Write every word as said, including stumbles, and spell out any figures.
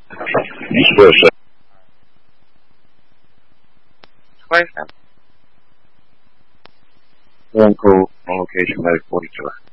是是。 说一下。 One call on location, medic forty-two.